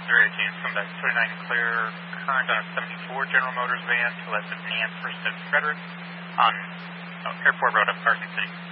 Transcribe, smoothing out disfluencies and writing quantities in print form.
018, come back 29 clear, current on a 74 General Motors van to left of Nance versus Frederick on Airport Road up Carson City.